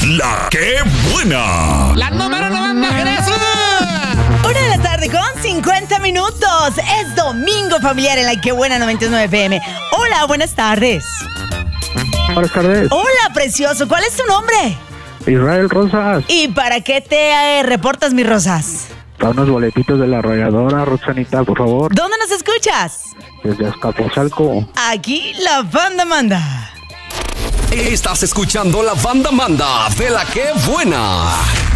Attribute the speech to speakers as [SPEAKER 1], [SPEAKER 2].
[SPEAKER 1] La que buena.
[SPEAKER 2] La número 90, Jesús.
[SPEAKER 3] 1:50 p.m. Es domingo familiar en La que buena 99 FM. Hola, buenas tardes.
[SPEAKER 4] Buenas tardes.
[SPEAKER 3] Hola, precioso. ¿Cuál es tu nombre?
[SPEAKER 4] Israel Rosas.
[SPEAKER 3] ¿Y para qué te reportas, mis rosas?
[SPEAKER 4] Para unos boletitos de la arrolladora, Roxanita, por favor.
[SPEAKER 3] ¿Dónde nos escuchas?
[SPEAKER 4] Desde Azcapotzalco.
[SPEAKER 3] Aquí la banda manda.
[SPEAKER 1] Estás escuchando La Banda Manda de La que buena.